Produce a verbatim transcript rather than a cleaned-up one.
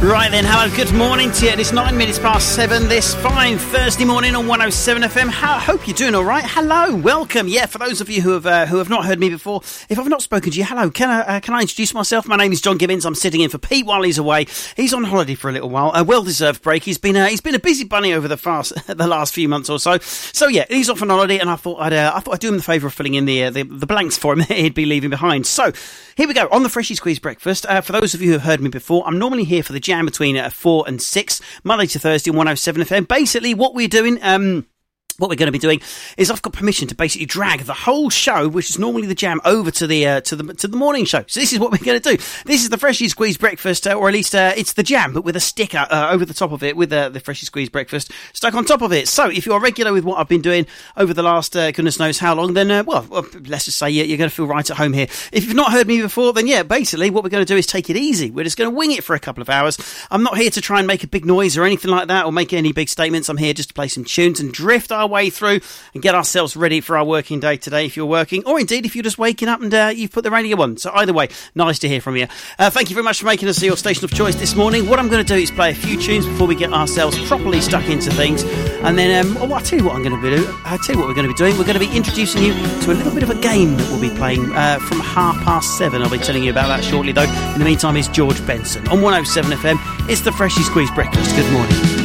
Right then, hello, good morning to you. It's nine minutes past seven this fine Thursday morning on one oh seven F M. I hope you're doing all right. Hello, welcome. Yeah, for those of you who have uh, who have not heard me before, if I've not spoken to you, hello. Can I uh, can I introduce myself? My name is John Gibbons. I'm sitting in for Pete while he's away. He's on holiday for a little while, a well-deserved break. He's been uh, he's been a busy bunny over the fast the last few months or so. So yeah, he's off on holiday, and I thought I'd uh, I thought I'd do him the favour of filling in the, uh, the the blanks for him that he'd be leaving behind. So here we go on the Freshie Squeeze breakfast. Uh, for those of you who have heard me before, I'm normally here for the jam between uh, four and six, Monday to Thursday on one oh seven F M. Basically, what we're doing, um, what we're going to be doing is I've got permission to basically drag the whole show, which is normally the jam, over to the uh, to the to the morning show. So this is what we're going to do. This is the Freshie Squeeze breakfast, uh, or at least uh, it's the jam, but with a sticker uh, over the top of it, with uh, the Freshie Squeeze breakfast stuck on top of it. So if you're regular with what I've been doing over the last uh, goodness knows how long, then uh, well, well, let's just say you're, you're going to feel right at home here. If you've not heard me before, then yeah, basically what we're going to do is take it easy. We're just going to wing it for a couple of hours. I'm not here to try and make a big noise or anything like that, or make any big statements. I'm here just to play some tunes and drift our way through and get ourselves ready for our working day today if you're working, or indeed if you're just waking up and uh, you've put the radio on. So either way, nice to hear from you. Uh, thank you very much for making us your station of choice this morning. What I'm going to do is play a few tunes before we get ourselves properly stuck into things, and then um, oh, I'll tell you what I'm going to be doing. I'll tell you what we're going to be doing. We're going to be introducing you to a little bit of a game that we'll be playing uh, from half past seven. I'll be telling you about that shortly, though. In the meantime, it's George Benson on one oh seven F M. It's the Freshie Squeeze breakfast. Good morning.